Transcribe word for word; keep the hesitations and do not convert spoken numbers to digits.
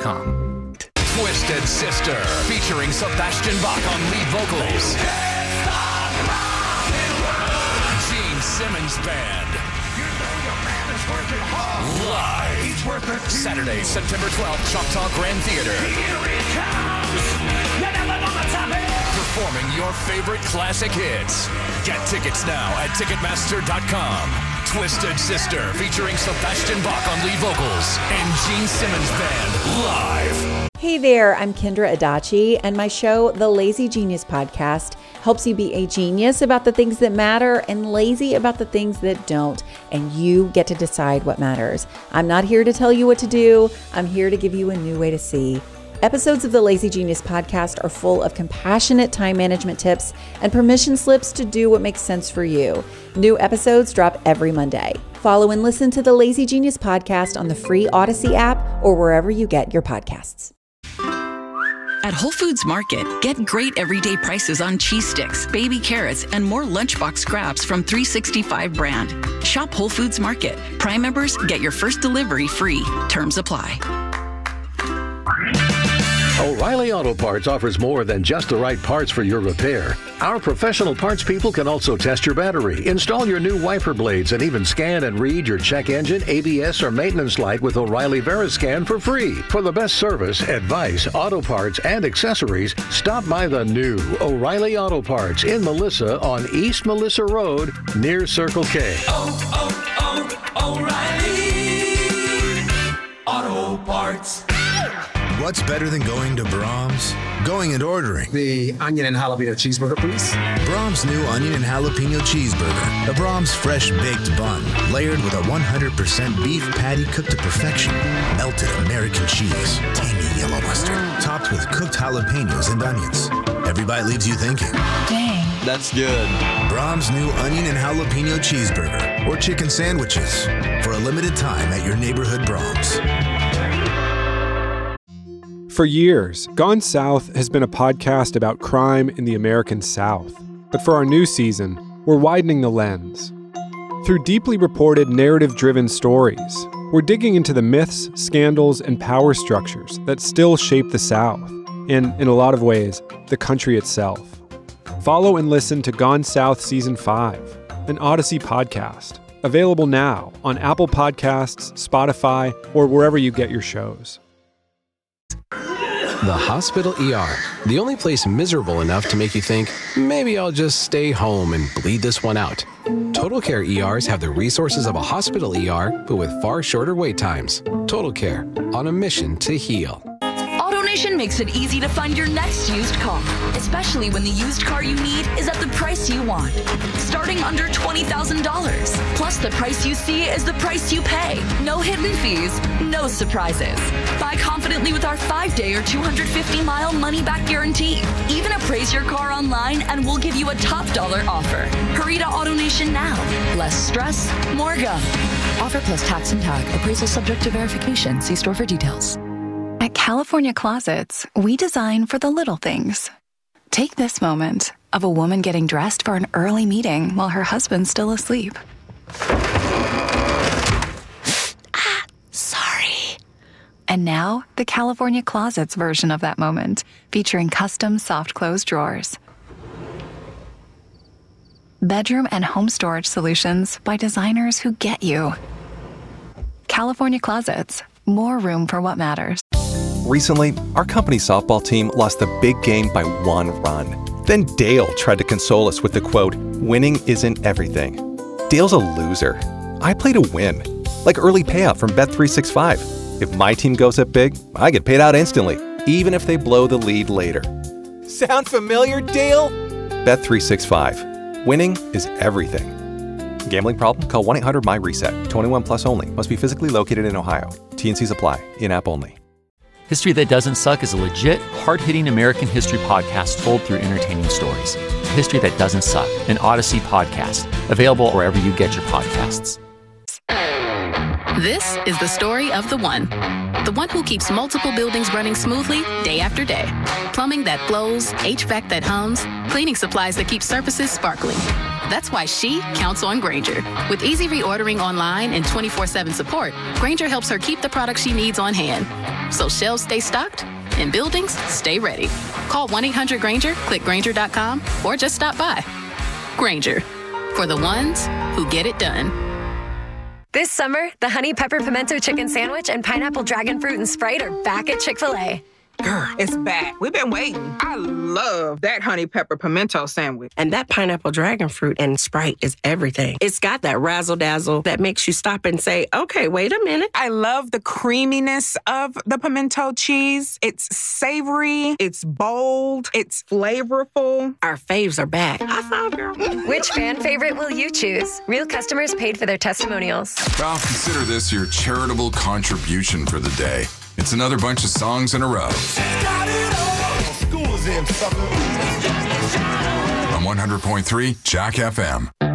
com. Twisted Sister, featuring Sebastian Bach on lead vocals. Gene Simmons Band. Live. Saturday, September twelfth, Choctaw Grand Theater. Performing your favorite classic hits. Get tickets now at Ticketmaster dot com. Twisted Sister, featuring Sebastian Bach on lead vocals and Gene Simmons Band, live. Hey there, I'm Kendra Adachi, and my show, The Lazy Genius Podcast, helps you be a genius about the things that matter and lazy about the things that don't, and you get to decide what matters. I'm not here to tell you what to do. I'm here to give you a new way to see. Episodes of the Lazy Genius Podcast are full of compassionate time management tips and permission slips to do what makes sense for you. New episodes drop every Monday. Follow and listen to the Lazy Genius Podcast on the free Odyssey app or wherever you get your podcasts. At Whole Foods Market, get great everyday prices on cheese sticks, baby carrots, and more lunchbox scraps from three sixty-five brand. Shop Whole Foods Market. Prime members get your first delivery free. Terms apply. O'Reilly Auto Parts offers more than just the right parts for your repair. Our professional parts people can also test your battery, install your new wiper blades, and even scan and read your check engine, A B S, or maintenance light with O'Reilly Veriscan for free. For the best service, advice, auto parts, and accessories, stop by the new O'Reilly Auto Parts in Melissa on East Melissa Road near Circle K. Oh, oh, oh, O'Reilly Auto Parts. What's better than going to Braum's? Going and ordering. The onion and jalapeno cheeseburger, please. Braum's new onion and jalapeno cheeseburger. A Braum's fresh baked bun, layered with a one hundred percent beef patty cooked to perfection. Melted American cheese, tangy yellow mustard, topped with cooked jalapenos and onions. Every bite leaves you thinking, dang, that's good. Braum's new onion and jalapeno cheeseburger or chicken sandwiches for a limited time at your neighborhood Braum's. For years, Gone South has been a podcast about crime in the American South. But for our new season, we're widening the lens. Through deeply reported, narrative-driven stories, we're digging into the myths, scandals, and power structures that still shape the South, and, in a lot of ways, the country itself. Follow and listen to Gone South Season five, an Odyssey podcast, available now on Apple Podcasts, Spotify, or wherever you get your shows. The hospital E R, the only place miserable enough to make you think, maybe I'll just stay home and bleed this one out. Total Care E Rs have the resources of a hospital E R, but with far shorter wait times. Total Care, on a mission to heal. AutoNation makes it easy to find your next used car, especially when the used car you need is at the price you want. Starting under twenty thousand dollars. Plus, the price you see is the price you pay. No hidden fees, no surprises. Buy confidently with our five-day or two hundred fifty mile money-back guarantee. Even appraise your car online and we'll give you a top dollar offer. Hurry to AutoNation now. Less stress, more go. Offer plus tax and tag. Appraisal subject to verification. See store for details. At California Closets, we design for the little things. Take this moment of a woman getting dressed for an early meeting while her husband's still asleep. Ah, sorry. And now, the California Closets version of that moment, featuring custom soft close drawers. Bedroom and home storage solutions by designers who get you. California Closets, more room for what matters. Recently, our company's softball team lost the big game by one run. Then Dale tried to console us with the quote, "Winning isn't everything." Dale's a loser. I play to win. Like early payout from Bet three sixty-five. If my team goes up big, I get paid out instantly, even if they blow the lead later. Sound familiar, Dale? Bet three sixty-five. Winning is everything. Gambling problem? Call one eight hundred M Y reset. twenty-one plus only. Must be physically located in Ohio. T and Cs apply. In-app only. History That Doesn't Suck is a legit, hard-hitting American history podcast told through entertaining stories. History That Doesn't Suck, an Odyssey podcast, available wherever you get your podcasts. This is the story of the one. The one who keeps multiple buildings running smoothly day after day. Plumbing that flows, H V A C that hums, cleaning supplies that keep surfaces sparkling. That's why she counts on Grainger. With easy reordering online and twenty-four seven support, Grainger helps her keep the products she needs on hand. so shelves stay stocked and buildings stay ready. Call one eight hundred Grainger, click Grainger dot com, or just stop by. Grainger, for the ones who get it done. This summer, the Honey Pepper Pimento Chicken Sandwich and Pineapple Dragon Fruit and Sprite are back at Chick-fil-A. Girl, it's back. We've been waiting. I love that Honey Pepper Pimento Sandwich. And that Pineapple Dragon Fruit and Sprite is everything. It's got that razzle-dazzle that makes you stop and say, okay, wait a minute. I love the creaminess of the pimento cheese. It's savory, it's bold, it's flavorful. Our faves are back. I found girl. Which fan favorite will you choose? Real customers paid for their testimonials. Well, consider this your charitable contribution for the day. It's another bunch of songs in a row. On one hundred point three Jack F M.